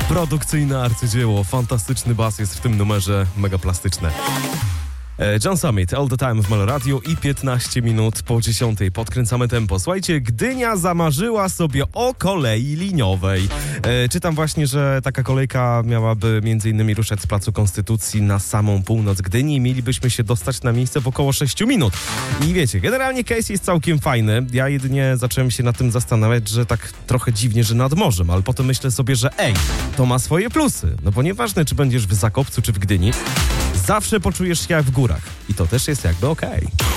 Produkcyjne arcydzieło, fantastyczny bas jest w tym numerze, mega plastyczne. John Summit, All the Time w Melo Radio i 15 minut po 10. Podkręcamy tempo. Słuchajcie, Gdynia zamarzyła sobie o kolei liniowej. Czytam właśnie, że taka kolejka miałaby m.in. ruszać z Placu Konstytucji na samą północ Gdyni i mielibyśmy się dostać na miejsce w około 6 minut. I wiecie, generalnie case jest całkiem fajny. Ja jedynie zacząłem się nad tym zastanawiać, że tak trochę dziwnie, że nad morzem, ale potem myślę sobie, że to ma swoje plusy. No bo nieważne, czy będziesz w Zakopcu, czy w Gdyni, zawsze poczujesz się jak w górach. I to też jest jakby okej.